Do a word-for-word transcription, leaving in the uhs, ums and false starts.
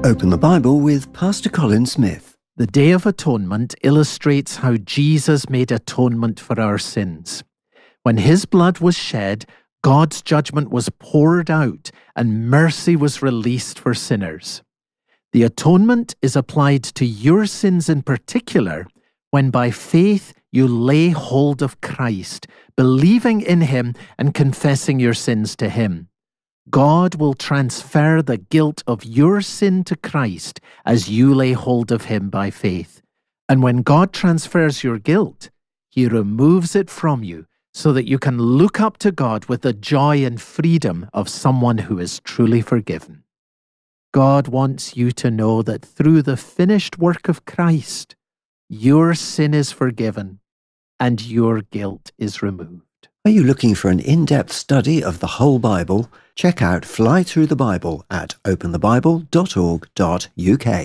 Open the Bible with Pastor Colin Smith. The Day of Atonement illustrates how Jesus made atonement for our sins. When his blood was shed, God's judgment was poured out and mercy was released for sinners. The atonement is applied to your sins in particular when by faith you lay hold of Christ, believing in him and confessing your sins to him. God will transfer the guilt of your sin to Christ as you lay hold of him by faith. And when God transfers your guilt, he removes it from you so that you can look up to God with the joy and freedom of someone who is truly forgiven. God wants you to know that through the finished work of Christ, your sin is forgiven and your guilt is removed. Are you looking for an in-depth study of the whole Bible? Check out Fly Through the Bible at open the bible dot org dot U K.